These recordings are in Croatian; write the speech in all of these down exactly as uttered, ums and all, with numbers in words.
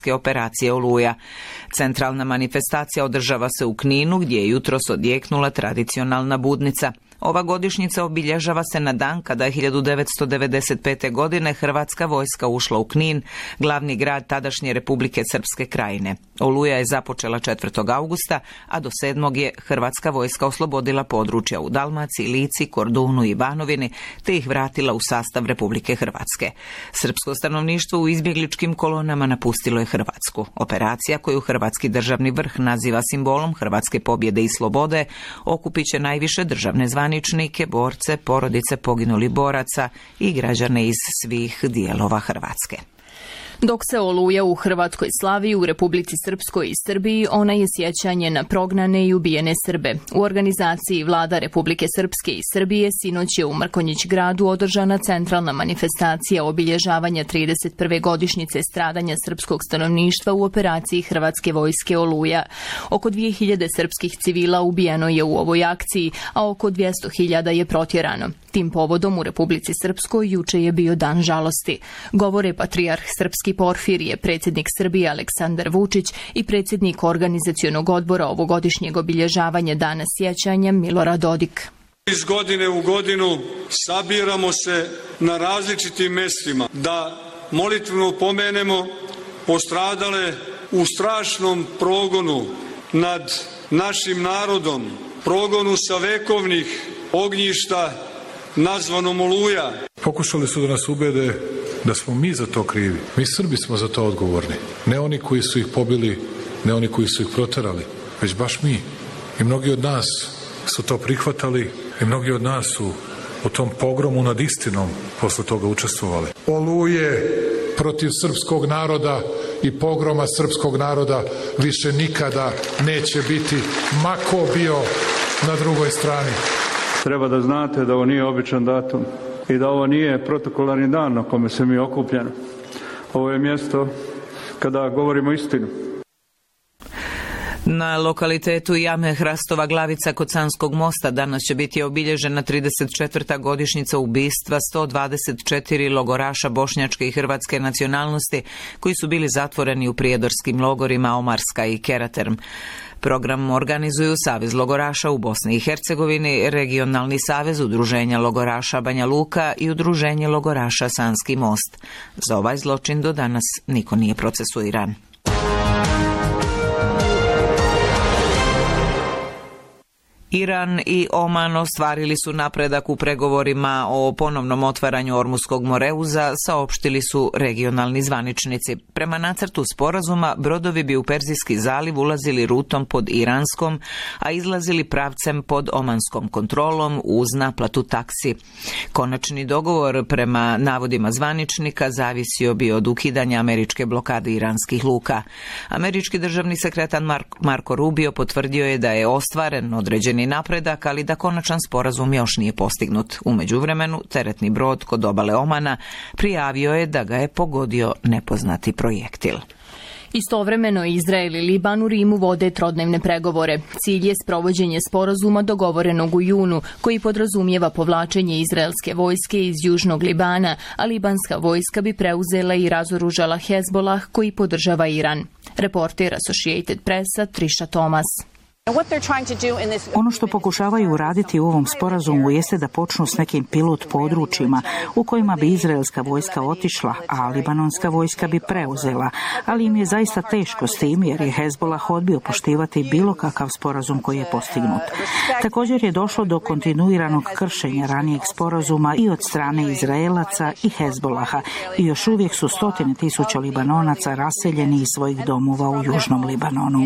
operacije Oluja. Centralna manifestacija održava se u Kninu, gdje je jutros odjeknula tradicionalna budnica. Ova godišnjica obilježava se na dan kada je hiljadu devetsto devedeset pete. godine hrvatska vojska ušla u Knin, glavni grad tadašnje Republike Srpske krajine. Oluja je započela četvrtog augusta, a do sedmog je hrvatska vojska oslobodila područja u Dalmaciji, Lici, Kordunu i Banovini, te ih vratila u sastav Republike Hrvatske. Srpsko stanovništvo u izbjegličkim kolonama napustilo je Hrvatsku. Operacija, koju hrvatski državni vrh naziva simbolom hrvatske pobjede i slobode, okupit će najviše državne zvaničnike, borce, porodice poginulih boraca i građane iz svih dijelova Hrvatske. Dok se Oluja u Hrvatskoj slavi, u Republici Srpskoj i Srbiji ona je sjećanje na prognane i ubijene Srbe. U organizaciji Vlada Republike Srpske i Srbije sinoć je u Mrkonjić gradu održana centralna manifestacija obilježavanja trideset prve godišnjice stradanja srpskog stanovništva u operaciji Hrvatske vojske Oluja. Oko dvije hiljade srpskih civila ubijeno je u ovoj akciji, a oko dvjesto hiljada je protjerano. Tim povodom u Republici Srpskoj juče je bio dan žalosti. Govore patrijarh srpski Porfirije, predsjednik Srbije Aleksandar Vučić i predsjednik organizacionog odbora ovogodišnjeg obilježavanja dana sjećanja Milorad Dodik. Iz godine u godinu sabiramo se na različitim mjestima da molitveno pomenemo postradale u strašnom progonu nad našim narodom, progonu sa vekovnih ognjišta nazvanom Oluja. Pokušali su da nas ubede da smo mi za to krivi. Mi Srbi smo za to odgovorni. Ne oni koji su ih pobili, ne oni koji su ih proterali, već baš mi. I mnogi od nas su to prihvatali i mnogi od nas su u tom pogromu nad istinom posle toga učestvovali. Oluje protiv srpskog naroda i pogroma srpskog naroda više nikada neće biti, ma ko bio na drugoj strani. Treba da znate da ovo nije običan datum i da ovo nije protokolarni dan na kome se mi okupljamo. Ovo je mjesto kada govorimo istinu. Na lokalitetu Jame Hrastova Glavica kod Sanskog mosta danas će biti obilježena trideset četvrta godišnjica ubistva sto dvadeset četiri logoraša bošnjačke i hrvatske nacionalnosti koji su bili zatvoreni u prijedorskim logorima Omarska i Keraterm. Program organizuju Savez logoraša u Bosni i Hercegovini, Regionalni savez udruženja logoraša Banja Luka i udruženje logoraša Sanski most. Za ovaj zločin do danas niko nije procesuiran. Iran i Oman ostvarili su napredak u pregovorima o ponovnom otvaranju Ormuskog moreuza, saopštili su regionalni zvaničnici. Prema nacrtu sporazuma, brodovi bi u Perzijski zaliv ulazili rutom pod iranskom, a izlazili pravcem pod omanskom kontrolom uz naplatu taksi. Konačni dogovor, prema navodima zvaničnika, zavisio bi od ukidanja američke blokade iranskih luka. Američki državni sekretar Marko Rubio potvrdio je da je ostvaren određeni napredak, ali da konačan sporazum još nije postignut. U međuvremenu, teretni brod kod obale Omana prijavio je da ga je pogodio nepoznati projektil. Istovremeno Izrael i Liban u Rimu vode trodnevne pregovore. Cilj je sprovođenje sporazuma dogovorenog u junu, koji podrazumijeva povlačenje izraelske vojske iz južnog Libana, a libanska vojska bi preuzela i razoružala Hezbolah, koji podržava Iran. Reporter Associated Pressa Trisha Thomas. Ono što pokušavaju uraditi u ovom sporazumu jeste da počnu s nekim pilot područjima u kojima bi izraelska vojska otišla, a libanonska vojska bi preuzela, ali im je zaista teško s tim jer je Hezbolah odbio poštivati bilo kakav sporazum koji je postignut. Također je došlo do kontinuiranog kršenja ranijeg sporazuma i od strane Izraelaca i Hezbolaha i još uvijek su stotine tisuća Libanonaca raseljeni iz svojih domova u južnom Libanonu.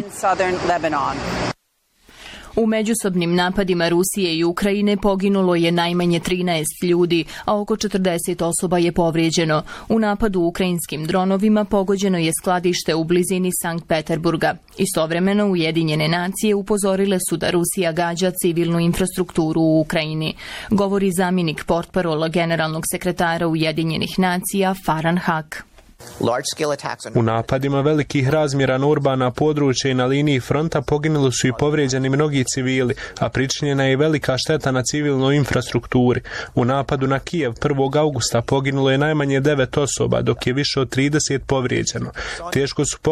U međusobnim napadima Rusije i Ukrajine poginulo je najmanje trinaest ljudi, a oko četrdeset osoba je povrijeđeno. U napadu ukrajinskim dronovima pogođeno je skladište u blizini Sankt Peterburga. Istovremeno Ujedinjene nacije upozorile su da Rusija gađa civilnu infrastrukturu u Ukrajini. Govori zamjenik portparola generalnog sekretara Ujedinjenih nacija Farhan Haq. U napadima velikih razmjera na urbana područja i na liniji fronta poginuli su i povrijeđeni mnogi civili, a pričinjena je i velika šteta na civilnoj infrastrukturi. U napadu na Kijev prvog augusta poginulo je najmanje devet osoba, dok je više od trideset povrijeđeno. Teško su